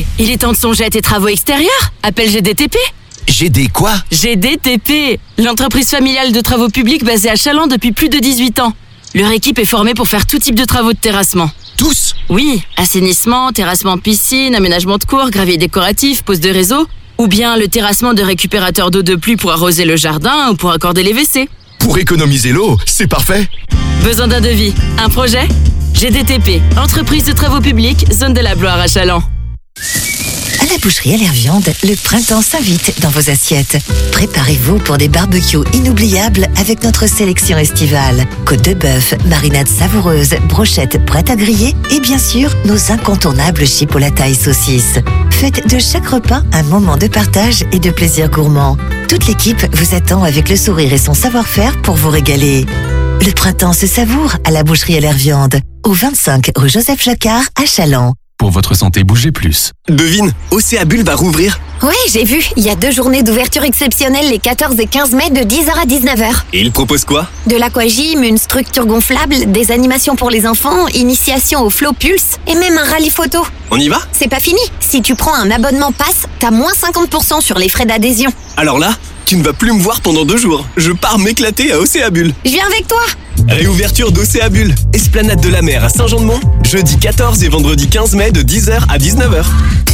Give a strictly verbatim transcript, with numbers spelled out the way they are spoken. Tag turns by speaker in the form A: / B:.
A: Hé, il est temps de songer à tes travaux extérieurs. Appelle G D T P.
B: G D quoi?
A: G D T P, l'entreprise familiale de travaux publics basée à Chaland depuis plus de dix-huit ans. Leur équipe est formée pour faire tout type de travaux de terrassement.
B: Tous?
A: Oui, assainissement, terrassement piscine, aménagement de cours, gravier décoratif, pose de réseau, ou bien le terrassement de récupérateurs d'eau de pluie pour arroser le jardin ou pour accorder les W C.
B: Pour économiser l'eau, c'est parfait.
A: Besoin d'un devis? Un projet? G D T P, entreprise de travaux publics, zone de la Bloire à Chaland.
C: À la boucherie à l'air viande, le printemps s'invite dans vos assiettes. Préparez-vous pour des barbecues inoubliables avec notre sélection estivale. Côte de bœuf, marinade savoureuse, brochettes prêtes à griller et bien sûr, nos incontournables chipolata et saucisses. Faites de chaque repas un moment de partage et de plaisir gourmand. Toute l'équipe vous attend avec le sourire et son savoir-faire pour vous régaler. Le printemps se savoure à la boucherie à l'air viande, au vingt-cinq rue Joseph Jacquard à Chaland.
D: Pour votre santé, bougez plus.
E: Devine, Océabule va rouvrir.
F: Ouais, j'ai vu. Il y a deux journées d'ouverture exceptionnelles les quatorze et quinze mai de dix heures à dix-neuf heures.
E: Et il propose quoi?
F: De l'aquagym, une structure gonflable, des animations pour les enfants, initiation au flow pulse et même un rallye photo.
E: On y va?
F: C'est pas fini. Si tu prends un abonnement pass, t'as moins cinquante pour cent sur les frais d'adhésion.
E: Alors là, tu ne vas plus me voir pendant deux jours. Je pars m'éclater à Océabule.
F: Je viens avec toi.
E: Réouverture d'Océabule, esplanade de la mer à Saint-Jean-de-Mont, jeudi quatorze et vendredi quinze mai de dix heures à dix-neuf heures.